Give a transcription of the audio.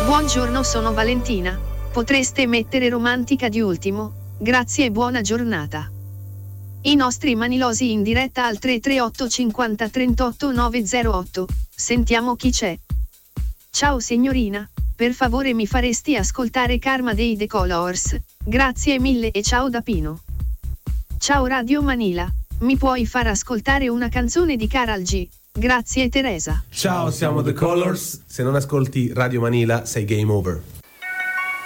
Buongiorno, sono Valentina. Potreste mettere romantica di ultimo? Grazie e buona giornata. I nostri manilosi in diretta al 338 50 38 908. Sentiamo chi c'è. Ciao signorina, per favore mi faresti ascoltare Karma dei The Colors? Grazie mille e ciao da Pino. Ciao Radio Manila, mi puoi far ascoltare una canzone di Karol G? Grazie Teresa. Ciao, siamo The Colors. Se non ascolti Radio Manila sei game over.